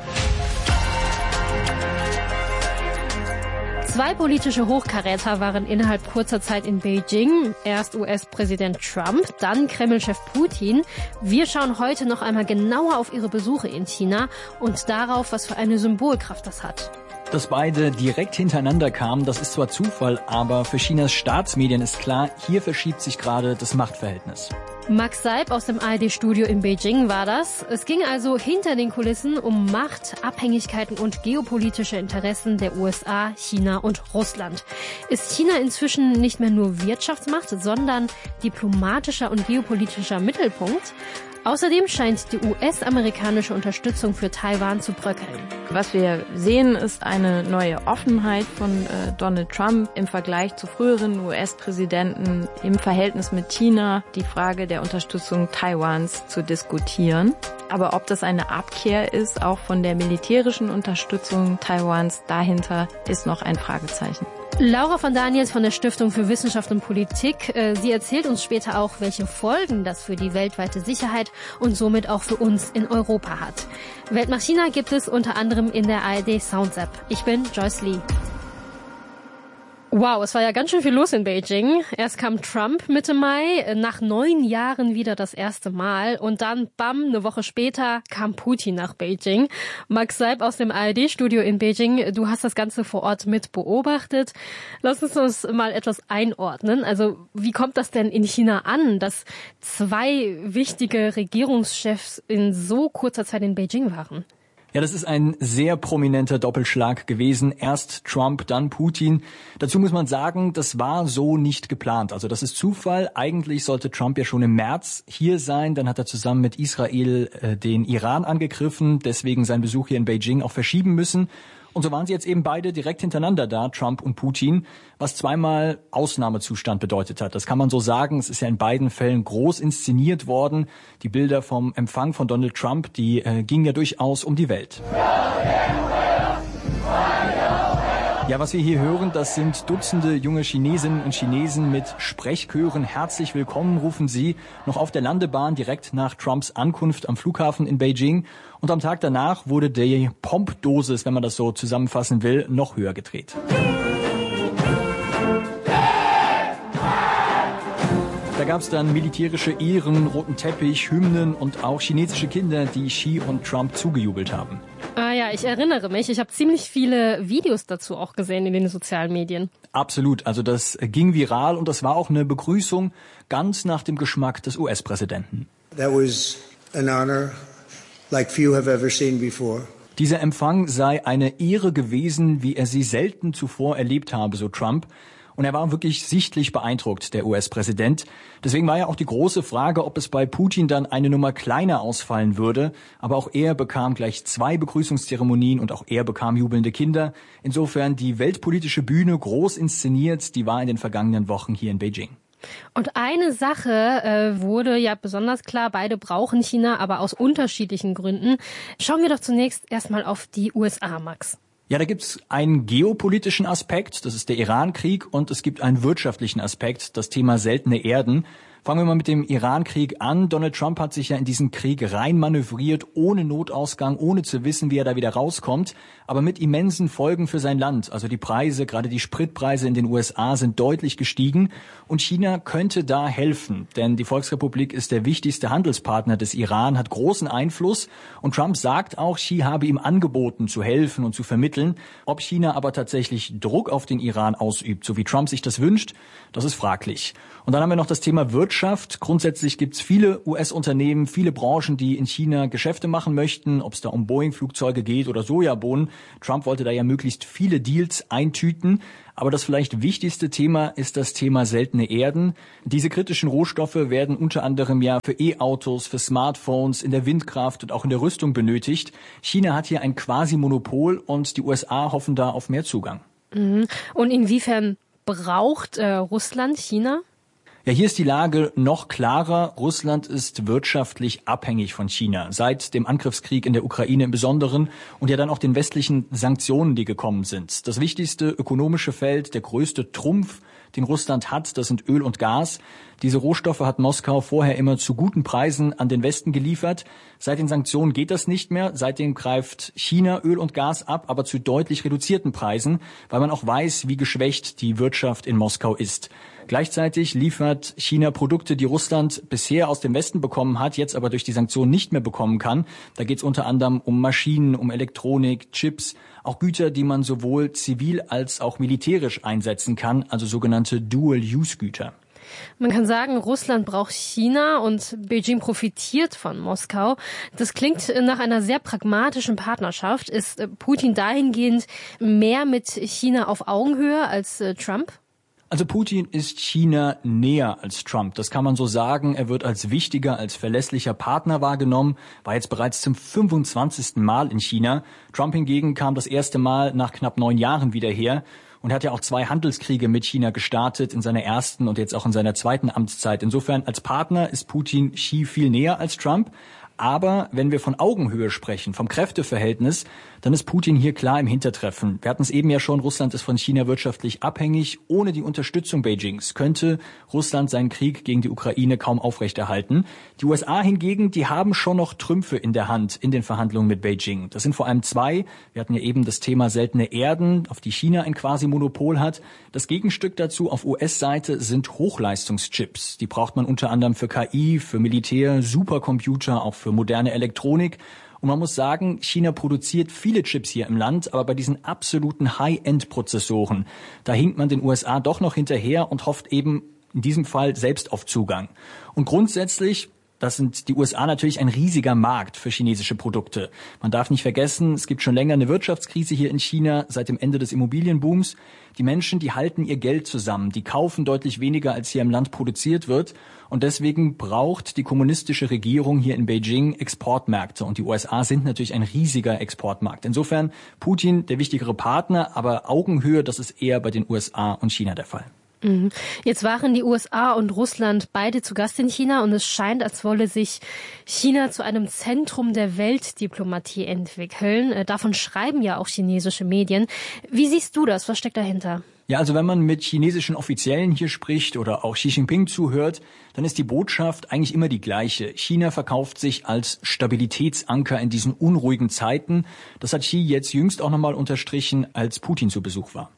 2 politische Hochkaräter waren innerhalb kurzer Zeit in Beijing. Erst US-Präsident Trump, dann Kreml-Chef Putin. Wir schauen heute noch einmal genauer auf ihre Besuche in China und darauf, was für eine Symbolkraft das hat. Dass beide direkt hintereinander kamen, das ist zwar Zufall, aber für Chinas Staatsmedien ist klar, hier verschiebt sich gerade das Machtverhältnis. Max Seib aus dem ARD-Studio in Beijing war das. Es ging also hinter den Kulissen um Macht, Abhängigkeiten und geopolitische Interessen der USA, China und Russland. Ist China inzwischen nicht mehr nur Wirtschaftsmacht, sondern diplomatischer und geopolitischer Mittelpunkt? Außerdem scheint die US-amerikanische Unterstützung für Taiwan zu bröckeln. Was wir sehen, ist eine neue Offenheit von Donald Trump im Vergleich zu früheren US-Präsidenten im Verhältnis mit China, die Frage der Unterstützung Taiwans zu diskutieren. Aber ob das eine Abkehr ist, auch von der militärischen Unterstützung Taiwans, dahinter ist noch ein Fragezeichen. Laura von Daniels von der Stiftung für Wissenschaft und Politik. Sie erzählt uns später auch, welche Folgen das für die weltweite Sicherheit und somit auch für uns in Europa hat. Weltmacht China gibt es unter anderem in der ARD Sounds App. Ich bin Joyce Lee. Wow, es war ja ganz schön viel los in Beijing. Erst kam Trump Mitte Mai, nach 9 Jahren wieder das erste Mal. Und dann, bam, eine Woche später kam Putin nach Beijing. Max Seib aus dem ARD-Studio in Beijing, du hast das Ganze vor Ort mit beobachtet. Lass uns mal etwas einordnen. Also wie kommt das denn in China an, dass 2 wichtige Regierungschefs in so kurzer Zeit in Beijing waren? Ja, das ist ein sehr prominenter Doppelschlag gewesen. Erst Trump, dann Putin. Dazu muss man sagen, das war so nicht geplant. Also das ist Zufall. Eigentlich sollte Trump ja schon im März hier sein. Dann hat er zusammen mit Israel den Iran angegriffen. Deswegen seinen Besuch hier in Beijing auch verschieben müssen. Und so waren sie jetzt eben beide direkt hintereinander da, Trump und Putin, was zweimal Ausnahmezustand bedeutet hat. Das kann man so sagen. Es ist ja in beiden Fällen groß inszeniert worden. Die Bilder vom Empfang von Donald Trump, die gingen ja durchaus um die Welt. Ja, was wir hier hören, das sind Dutzende junge Chinesinnen und Chinesen mit Sprechchören. Herzlich willkommen, rufen sie, noch auf der Landebahn direkt nach Trumps Ankunft am Flughafen in Beijing. Und am Tag danach wurde die Pompdosis, wenn man das so zusammenfassen will, noch höher gedreht. Da gab es dann militärische Ehren, roten Teppich, Hymnen und auch chinesische Kinder, die Xi und Trump zugejubelt haben. Ah ja, ich erinnere mich. Ich habe ziemlich viele Videos dazu auch gesehen in den sozialen Medien. Absolut. Also das ging viral und das war auch eine Begrüßung ganz nach dem Geschmack des US-Präsidenten. That was an honor like few have ever seen before. Dieser Empfang sei eine Ehre gewesen, wie er sie selten zuvor erlebt habe, so Trump. Und er war wirklich sichtlich beeindruckt, der US-Präsident. Deswegen war ja auch die große Frage, ob es bei Putin dann eine Nummer kleiner ausfallen würde. Aber auch er bekam gleich 2 Begrüßungszeremonien und auch er bekam jubelnde Kinder. Insofern die weltpolitische Bühne groß inszeniert, die war in den vergangenen Wochen hier in Beijing. Und eine Sache wurde ja besonders klar, beide brauchen China, aber aus unterschiedlichen Gründen. Schauen wir doch zunächst erstmal auf die USA, Max. Ja, da gibt's einen geopolitischen Aspekt, das ist der Iran-Krieg, und es gibt einen wirtschaftlichen Aspekt, das Thema seltene Erden. Fangen wir mal mit dem Iran-Krieg an. Donald Trump hat sich ja in diesen Krieg reinmanövriert, ohne Notausgang, ohne zu wissen, wie er da wieder rauskommt, aber mit immensen Folgen für sein Land. Also die Preise, gerade die Spritpreise in den USA sind deutlich gestiegen und China könnte da helfen, denn die Volksrepublik ist der wichtigste Handelspartner des Iran, hat großen Einfluss und Trump sagt auch, Xi habe ihm angeboten zu helfen und zu vermitteln. Ob China aber tatsächlich Druck auf den Iran ausübt, so wie Trump sich das wünscht, das ist fraglich. Und dann haben wir noch das Thema Wirtschaft. Wirtschaft. Grundsätzlich gibt's viele US-Unternehmen, viele Branchen, die in China Geschäfte machen möchten, ob es da um Boeing-Flugzeuge geht oder Sojabohnen. Trump wollte da ja möglichst viele Deals eintüten. Aber das vielleicht wichtigste Thema ist das Thema seltene Erden. Diese kritischen Rohstoffe werden unter anderem ja für E-Autos, für Smartphones, in der Windkraft und auch in der Rüstung benötigt. China hat hier ein Quasi-Monopol und die USA hoffen da auf mehr Zugang. Und inwiefern braucht Russland China? Ja, hier ist die Lage noch klarer. Russland ist wirtschaftlich abhängig von China. Seit dem Angriffskrieg in der Ukraine im Besonderen und ja dann auch den westlichen Sanktionen, die gekommen sind. Das wichtigste ökonomische Feld, der größte Trumpf, den Russland hat, das sind Öl und Gas. Diese Rohstoffe hat Moskau vorher immer zu guten Preisen an den Westen geliefert. Seit den Sanktionen geht das nicht mehr. Seitdem greift China Öl und Gas ab, aber zu deutlich reduzierten Preisen, weil man auch weiß, wie geschwächt die Wirtschaft in Moskau ist. Gleichzeitig liefert China Produkte, die Russland bisher aus dem Westen bekommen hat, jetzt aber durch die Sanktionen nicht mehr bekommen kann. Da geht es unter anderem um Maschinen, um Elektronik, Chips, auch Güter, die man sowohl zivil als auch militärisch einsetzen kann, also sogenannte Dual-Use-Güter. Man kann sagen, Russland braucht China und Beijing profitiert von Moskau. Das klingt nach einer sehr pragmatischen Partnerschaft. Ist Putin dahingehend mehr mit China auf Augenhöhe als Trump? Also Putin ist China näher als Trump, das kann man so sagen. Er wird als wichtiger, als verlässlicher Partner wahrgenommen, war jetzt bereits zum 25. Mal in China. Trump hingegen kam das erste Mal nach knapp 9 Jahren wieder her und hat ja auch 2 Handelskriege mit China gestartet in seiner ersten und jetzt auch in seiner zweiten Amtszeit. Insofern als Partner ist Putin Xi viel näher als Trump. Aber wenn wir von Augenhöhe sprechen, vom Kräfteverhältnis, dann ist Putin hier klar im Hintertreffen. Wir hatten es eben ja schon, Russland ist von China wirtschaftlich abhängig. Ohne die Unterstützung Beijings könnte Russland seinen Krieg gegen die Ukraine kaum aufrechterhalten. Die USA hingegen, die haben schon noch Trümpfe in der Hand in den Verhandlungen mit Beijing. Das sind vor allem 2. Wir hatten ja eben das Thema seltene Erden, auf die China ein Quasi-Monopol hat. Das Gegenstück dazu auf US-Seite sind Hochleistungschips. Die braucht man unter anderem für KI, für Militär, Supercomputer, auch für moderne Elektronik. Und man muss sagen, China produziert viele Chips hier im Land, aber bei diesen absoluten High-End-Prozessoren, da hinkt man den USA doch noch hinterher und hofft eben in diesem Fall selbst auf Zugang. Und grundsätzlich, das sind die USA natürlich ein riesiger Markt für chinesische Produkte. Man darf nicht vergessen, es gibt schon länger eine Wirtschaftskrise hier in China seit dem Ende des Immobilienbooms. Die Menschen, die halten ihr Geld zusammen, die kaufen deutlich weniger, als hier im Land produziert wird. Und deswegen braucht die kommunistische Regierung hier in Beijing Exportmärkte. Und die USA sind natürlich ein riesiger Exportmarkt. Insofern Putin der wichtigere Partner, aber Augenhöhe, das ist eher bei den USA und China der Fall. Jetzt waren die USA und Russland beide zu Gast in China und es scheint, als wolle sich China zu einem Zentrum der Weltdiplomatie entwickeln. Davon schreiben ja auch chinesische Medien. Wie siehst du das? Was steckt dahinter? Ja, also wenn man mit chinesischen Offiziellen hier spricht oder auch Xi Jinping zuhört, dann ist die Botschaft eigentlich immer die gleiche. China verkauft sich als Stabilitätsanker in diesen unruhigen Zeiten. Das hat Xi jetzt jüngst auch nochmal unterstrichen, als Putin zu Besuch war.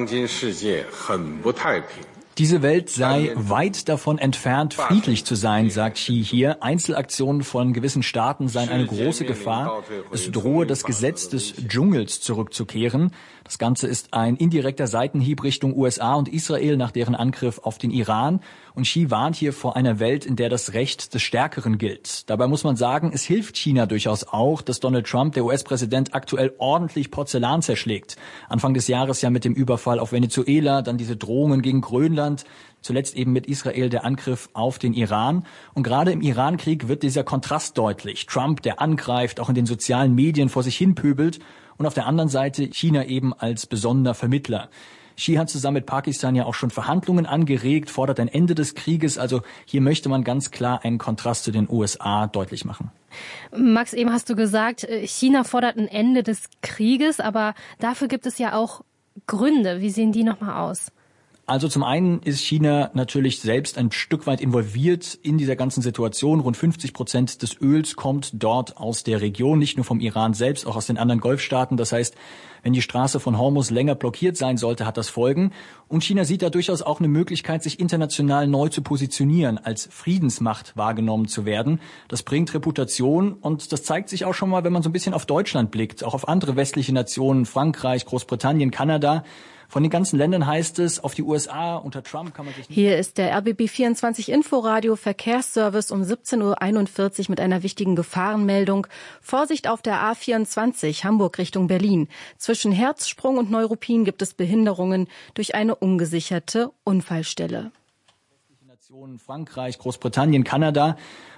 Diese Welt sei weit davon entfernt, friedlich zu sein, sagt Xi hier. Einzelaktionen von gewissen Staaten seien eine große Gefahr. Es drohe, das Gesetz des Dschungels zurückzukehren. Das Ganze ist ein indirekter Seitenhieb Richtung USA und Israel nach deren Angriff auf den Iran. Und Xi warnt hier vor einer Welt, in der das Recht des Stärkeren gilt. Dabei muss man sagen, es hilft China durchaus auch, dass Donald Trump, der US-Präsident, aktuell ordentlich Porzellan zerschlägt. Anfang des Jahres ja mit dem Überfall auf Venezuela, dann diese Drohungen gegen Grönland, zuletzt eben mit Israel der Angriff auf den Iran. Und gerade im Irankrieg wird dieser Kontrast deutlich. Trump, der angreift, auch in den sozialen Medien vor sich hin pöbelt. Und auf der anderen Seite China eben als besonderer Vermittler. Xi hat zusammen mit Pakistan ja auch schon Verhandlungen angeregt, fordert ein Ende des Krieges. Also hier möchte man ganz klar einen Kontrast zu den USA deutlich machen. Max, eben hast du gesagt, China fordert ein Ende des Krieges, aber dafür gibt es ja auch Gründe. Wie sehen die nochmal aus? Also zum einen ist China natürlich selbst ein Stück weit involviert in dieser ganzen Situation. Rund 50% des Öls kommt dort aus der Region, nicht nur vom Iran selbst, auch aus den anderen Golfstaaten. Das heißt, wenn die Straße von Hormuz länger blockiert sein sollte, hat das Folgen. Und China sieht da durchaus auch eine Möglichkeit, sich international neu zu positionieren, als Friedensmacht wahrgenommen zu werden. Das bringt Reputation und das zeigt sich auch schon mal, wenn man so ein bisschen auf Deutschland blickt, auch auf andere westliche Nationen, Frankreich, Großbritannien, Kanada. Von den ganzen Ländern heißt es, auf die USA unter Trump kann man sich nicht... Hier ist der RBB24 Inforadio Verkehrsservice um 17.41 Uhr mit einer wichtigen Gefahrenmeldung. Vorsicht auf der A24 Hamburg Richtung Berlin. Zwischen Herzsprung und Neuruppin gibt es Behinderungen durch eine ungesicherte Unfallstelle. Frankreich, Großbritannien, Kanada